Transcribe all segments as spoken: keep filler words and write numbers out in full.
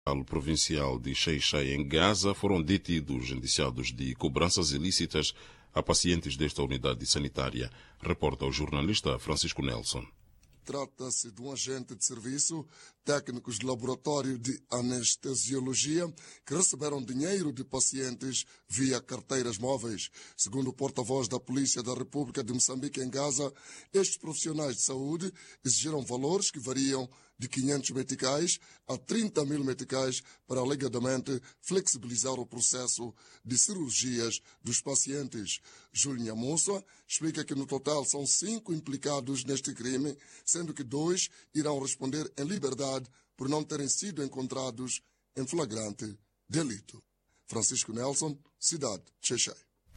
provincial de Xai-Xai, em Gaza, foram detidos indiciados de cobranças ilícitas a pacientes desta unidade sanitária, reporta o jornalista Francisco Nelson. Trata-se de um agente de serviço, técnicos de laboratório de anestesiologia, que receberam dinheiro de pacientes via carteiras móveis. Segundo o porta-voz da Polícia da República de Moçambique em Gaza, estes profissionais de saúde exigiram valores que variam de quinhentos meticais a trinta mil meticais para alegadamente flexibilizar o processo de cirurgias dos pacientes. Júlio Nhamussa explica que no total são cinco implicados neste crime, sendo que dois irão responder em liberdade por não terem sido encontrados em flagrante delito. Francisco Nelson, Cidade de Xai-Xai.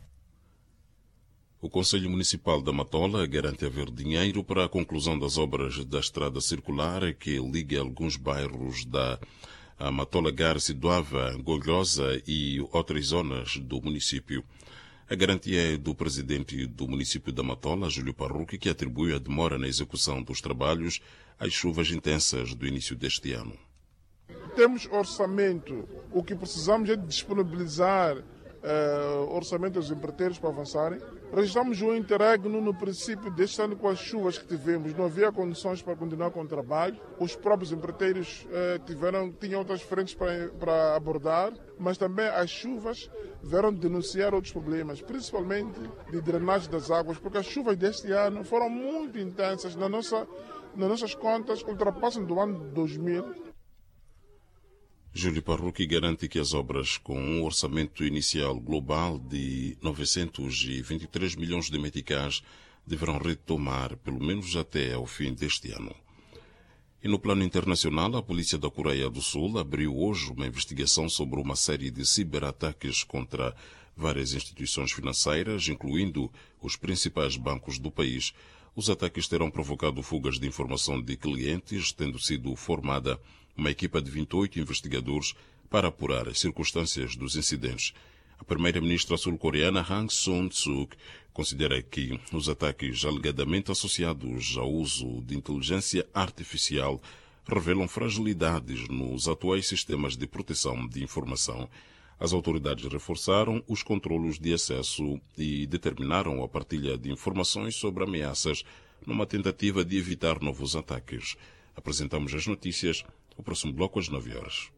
O Conselho Municipal da Matola garante haver dinheiro para a conclusão das obras da estrada circular que liga alguns bairros da Matola, Garci, Doava, Golhosa e outras zonas do município. A garantia é do presidente do município da Matola, Júlio Parruque, que atribui a demora na execução dos trabalhos às chuvas intensas do início deste ano. Temos orçamento. O que precisamos é de disponibilizar Uh, orçamento dos empreiteiros para avançarem. Registramos um interregno no princípio deste ano com as chuvas que tivemos. Não havia condições para continuar com o trabalho. Os próprios empreiteiros uh, tiveram, tinham outras frentes para, para abordar, mas também as chuvas vieram denunciar outros problemas, principalmente de drenagem das águas, porque as chuvas deste ano foram muito intensas. Na nossa, nas nossas contas, ultrapassam do ano dois mil. Júlio Parruque garante que as obras, com um orçamento inicial global de novecentos e vinte e três milhões de meticais, deverão retomar pelo menos até ao fim deste ano. E no plano internacional, a polícia da Coreia do Sul abriu hoje uma investigação sobre uma série de ciberataques contra várias instituições financeiras, incluindo os principais bancos do país. Os ataques terão provocado fugas de informação de clientes, tendo sido formada uma equipa de vinte e oito investigadores para apurar as circunstâncias dos incidentes. A primeira-ministra sul-coreana Han Sang-suk considera que os ataques alegadamente associados ao uso de inteligência artificial revelam fragilidades nos atuais sistemas de proteção de informação. As autoridades reforçaram os controlos de acesso e determinaram a partilha de informações sobre ameaças numa tentativa de evitar novos ataques. Apresentamos as notícias. O próximo bloco às nove horas.